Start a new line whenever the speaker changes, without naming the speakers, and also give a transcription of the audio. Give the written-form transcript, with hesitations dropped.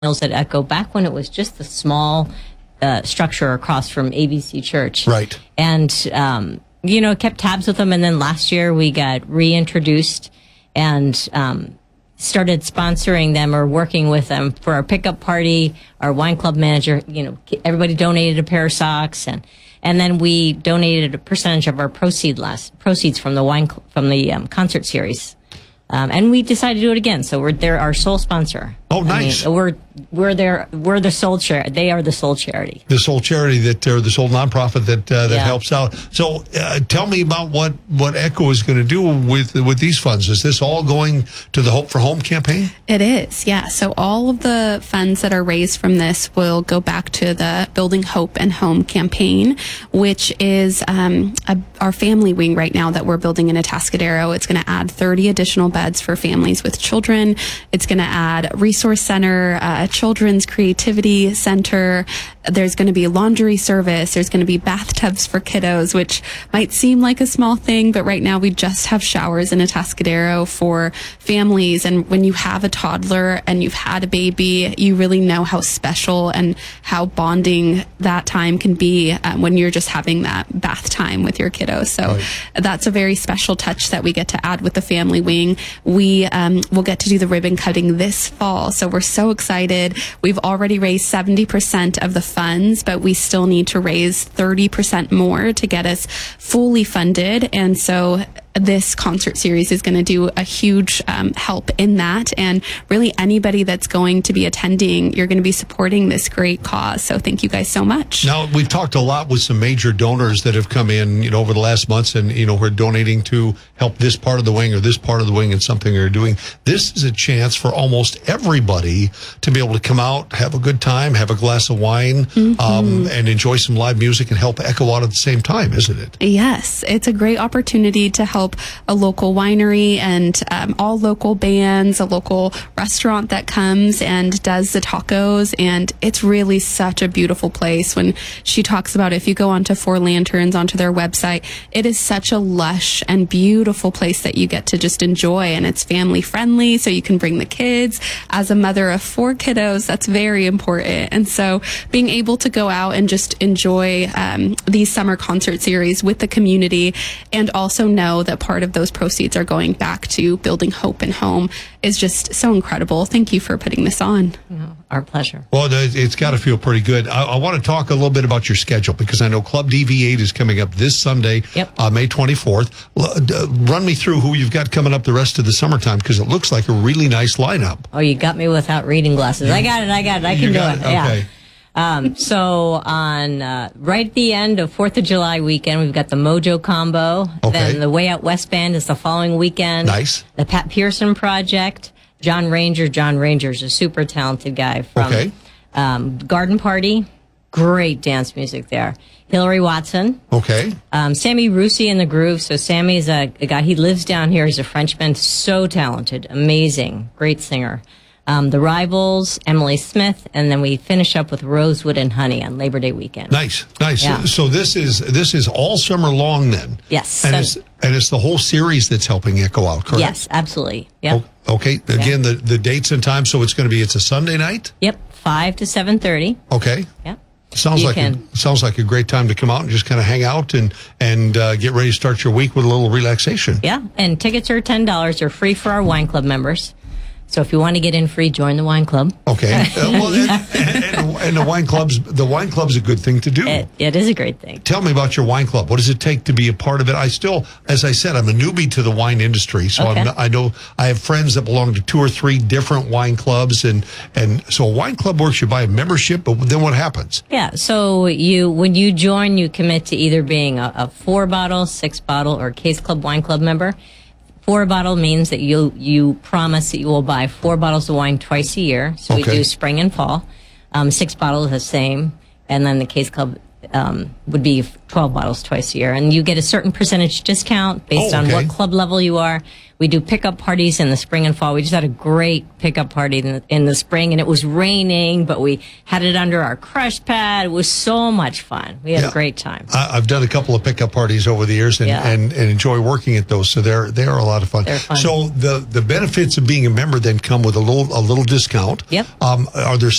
at Echo back when it was just the small structure across from ABC Church.
Right.
And, kept tabs with them. And then last year we got reintroduced and started sponsoring them or working with them for our pickup party. Our wine club manager, everybody donated a pair of socks. And then we donated a percentage of our proceeds from the concert series. And we decided to do it again. So they're our sole sponsor.
Oh, nice.
We're the sole charity. They are the sole charity.
The sole charity the sole nonprofit that helps out. So tell me about what Echo is going to do with these funds. Is this all going to the Hope for Home campaign?
It is, yeah. So all of the funds that are raised from this will go back to the Building Hope and Home campaign, which is our family wing right now that we're building in Atascadero. It's going to add 30 additional beds for families with children. It's going to add resource center, a children's creativity center. There's going to be laundry service. There's going to be bathtubs for kiddos, which might seem like a small thing, but right now we just have showers in Atascadero for families. And when you have a toddler and you've had a baby, you really know how special and how bonding that time can be when you're just having that bath time with your kiddos. So that's a very special touch that we get to add with the family wing. We will get to do the ribbon cutting this fall. So we're so excited. We've already raised 70% of the funds, but we still need to raise 30% more to get us fully funded. And so this concert series is going to do a huge help in that. And really anybody that's going to be attending, you're going to be supporting this great cause. So thank you guys so much.
Now, we've talked a lot with some major donors that have come in, over the last months and, we're donating to help this part of the wing or this part of the wing and something they're doing. This is a chance for almost everybody to be able to come out, have a good time, have a glass of wine, and enjoy some live music and help Echo out at the same time, isn't it?
Yes, it's a great opportunity to help a local winery and all local bands, a local restaurant that comes and does the tacos. And it's really such a beautiful place. When she talks about, if you go onto Four Lanterns, onto their website, it is such a lush and beautiful place that you get to just enjoy. And it's family friendly, so you can bring the kids. As a mother of 4 kiddos, that's very important. And so being able to go out and just enjoy these summer concert series with the community, and also know that part of those proceeds are going back to Building Hope and Home, is just so incredible. Thank you for putting this on.
Our pleasure.
Well, it's got to feel pretty good. I want to talk a little bit about your schedule, because I know Club DV8 is coming up this Sunday, May 24th. Run me through who you've got coming up the rest of the summertime, because it looks like a really nice lineup.
Oh, you got me without reading glasses. I got it. I can do it.
Okay.
Yeah. So on right at the end of 4th of July weekend, we've got the Mojo Combo.
Okay.
Then the Way Out West Band is the following weekend.
Nice.
The Pat Pearson Project. John Ranger's a super talented guy from Garden Party. Great dance music there. Hillary Watson.
Okay.
Sammy Rusi in the Groove. So Sammy's a guy, he lives down here. He's a Frenchman. So talented. Amazing. Great singer. The Rivals, Emily Smith, and then we finish up with Rosewood and Honey on Labor Day weekend.
Nice.
Yeah.
So this is all summer long then.
Yes.
And it's the whole series that's helping Echo out, correct?
Yes, absolutely. Yep.
Okay. Again, the dates and times. So it's a Sunday night?
Yep. 5 to 7:30.
Okay.
Yep.
Sounds like a great time to come out and just kind of hang out and get ready to start your week with a little relaxation.
Yeah. And tickets are $10. They're free for our wine club members. So if you want to get in free, join the wine club.
Okay. And the wine club's a good thing to do.
It is a great thing.
Tell me about your wine club. What does it take to be a part of it? I still, as I said, I'm a newbie to the wine industry. So I know I have friends that belong to 2 or 3 different wine clubs. And so a wine club works, you buy a membership, but then what happens?
Yeah. So when you join, you commit to either being a 4-bottle, 6-bottle, or Case Club Wine Club member. 4-bottle means that you promise that you will buy 4 bottles of wine twice a year. So we do spring and fall. 6 bottles the same, and then the Case Club would be 12 bottles twice a year, and you get a certain percentage discount based on what club level you are. We do pickup parties in the spring and fall. We just had a great pickup party in the spring, and it was raining, but we had it under our crush pad. It was so much fun. We had a great time.
I've done a couple of pickup parties over the years and enjoy working at those. So they are a lot of fun.
They're fun.
So the benefits of being a member then come with a little discount.
Yep.
Are there